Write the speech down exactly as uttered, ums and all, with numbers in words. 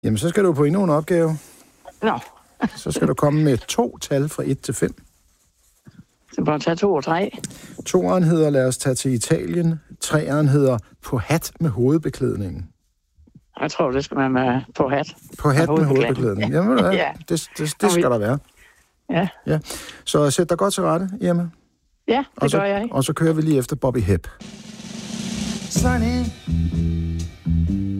Jamen, så skal du på endnu en opgave. Nå. Så skal du komme med to tal fra et til fem. Så bare tage to og tre. Toeren hedder, lad os tage til Italien. Treeren hedder, på hat med hovedbeklædningen. Jeg tror, det skal man være på hat. På hat med hovedbeklædningen. Jamen, ja. ja. Det, det, det skal der være. Ja. ja. Så sæt dig godt til rette, Irma. Ja, det og så, gør jeg. Og så kører vi lige efter Bobby Hebb. Sunny